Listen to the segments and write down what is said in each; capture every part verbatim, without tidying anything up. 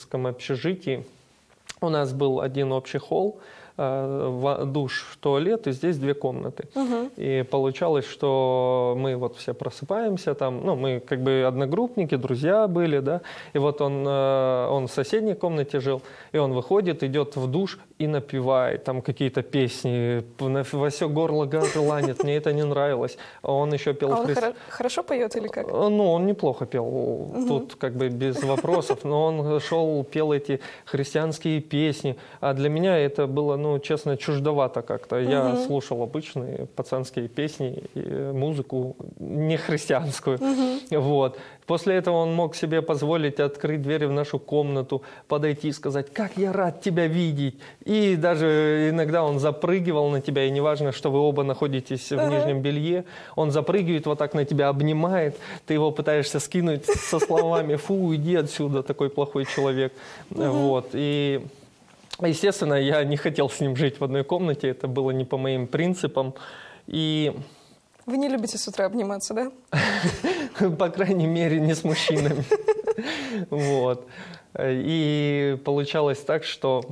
студенческом общежитии. У нас был один общий холл, душ, туалет, и здесь две комнаты. Uh-huh. И получалось, что мы вот все просыпаемся там, ну, мы как бы одногруппники, друзья были, да, и вот он, он в соседней комнате жил, и он выходит, идет в душ и напевает там какие-то песни, во все горло горланит, мне это не нравилось. Он еще пел... А он хри... хоро- хорошо поет или как? Ну, он неплохо пел, uh-huh. тут как бы без вопросов, но он шел, пел эти христианские песни, а для меня это было, ну, честно, чуждовато как-то. Uh-huh. Я слушал обычные пацанские песни, музыку не христианскую. Uh-huh. Вот. После этого он мог себе позволить открыть двери в нашу комнату, подойти и сказать: «Как я рад тебя видеть!» И даже иногда он запрыгивал на тебя, и неважно, что вы оба находитесь uh-huh. в нижнем белье, он запрыгивает вот так на тебя, обнимает, ты его пытаешься скинуть со словами: «Фу, уйди отсюда, такой плохой человек». Uh-huh. Вот. И... Естественно, я не хотел с ним жить в одной комнате, это было не по моим принципам. И... Вы не любите с утра обниматься, да? По крайней мере, не с мужчинами. Вот. И получалось так, что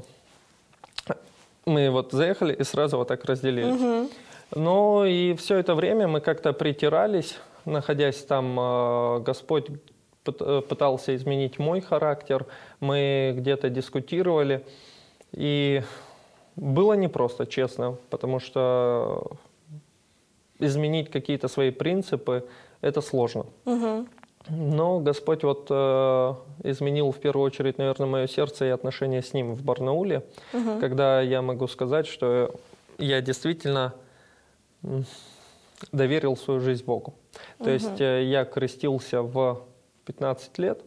мы вот заехали и сразу вот так разделились. Но и все это время мы как-то притирались, находясь там, Господь пытался изменить мой характер, мы где-то дискутировали. И было непросто, честно, потому что изменить какие-то свои принципы – это сложно. Угу. Но Господь вот э, изменил в первую очередь, наверное, мое сердце и отношения с Ним в Барнауле, угу. когда я могу сказать, что я действительно доверил свою жизнь Богу. То угу. есть э, я крестился в пятнадцать лет,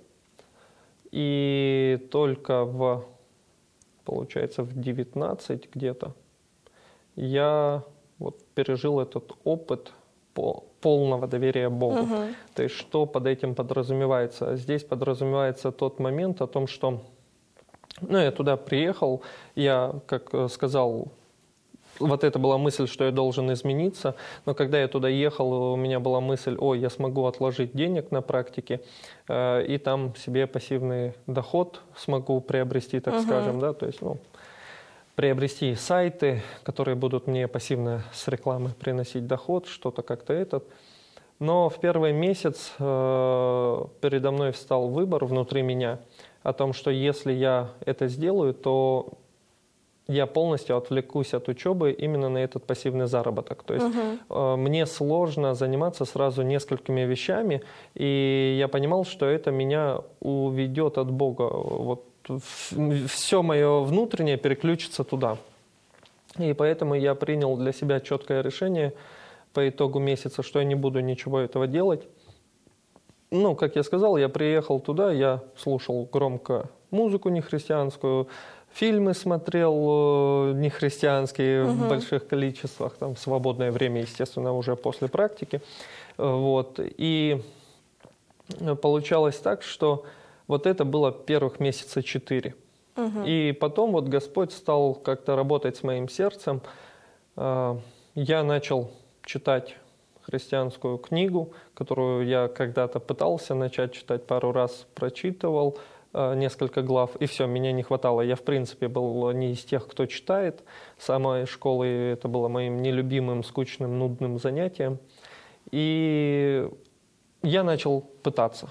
и только в... получается, в девятнадцать где-то, я вот пережил этот опыт по полного доверия Богу. Uh-huh. То есть что под этим подразумевается? Здесь подразумевается тот момент о том, что ну, я туда приехал, я, как сказал, вот это была мысль, что я должен измениться, но когда я туда ехал, у меня была мысль: ой, я смогу отложить денег на практике, э, и там себе пассивный доход смогу приобрести, так uh-huh. скажем, да, то есть, ну, приобрести сайты, которые будут мне пассивно с рекламы приносить доход, что-то как-то этот. Но в первый месяц э, передо мной встал выбор внутри меня о том, что если я это сделаю, то я полностью отвлекусь от учебы именно на этот пассивный заработок. То есть uh-huh. э, мне сложно заниматься сразу несколькими вещами, и я понимал, что это меня уведет от Бога. Вот все мое внутреннее переключится туда. И поэтому я принял для себя четкое решение по итогу месяца, что я не буду ничего этого делать. Ну, как я сказал, я приехал туда, я слушал громко музыку нехристианскую, фильмы смотрел нехристианские uh-huh. в больших количествах, там, в свободное время, естественно, уже после практики. Вот. И получалось так, что вот это было первых месяца четыре. Uh-huh. И потом вот Господь стал как-то работать с моим сердцем. Я начал читать христианскую книгу, которую я когда-то пытался начать читать, пару раз прочитывал, несколько глав, и все, меня не хватало. Я, в принципе, был не из тех, кто читает. С самой школы это было моим нелюбимым, скучным, нудным занятием. И я начал пытаться.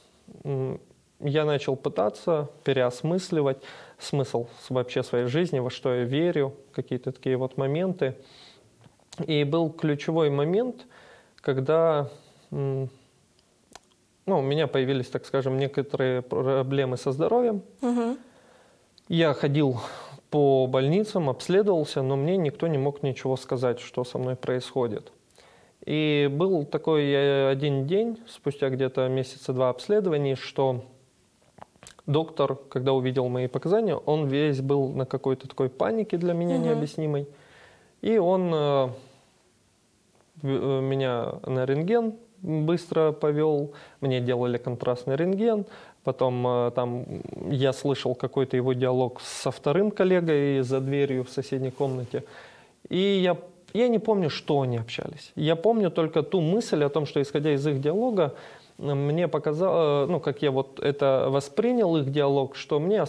Я начал пытаться переосмысливать смысл вообще своей жизни, во что я верю, какие-то такие вот моменты. И был ключевой момент, когда ну, у меня появились, так скажем, некоторые проблемы со здоровьем. Угу. Я ходил по больницам, обследовался, но мне никто не мог ничего сказать, что со мной происходит. И был такой один день, спустя где-то месяца два обследований, что доктор, когда увидел мои показания, он весь был на какой-то такой панике для меня угу. необъяснимой. И он э, меня на рентген быстро повел, мне делали контрастный рентген, потом э, там я слышал какой-то его диалог со вторым коллегой за дверью в соседней комнате. И я, я не помню, что они общались. Я помню только ту мысль о том, что, исходя из их диалога, мне показалось, ну, как я вот это воспринял, их диалог, что мне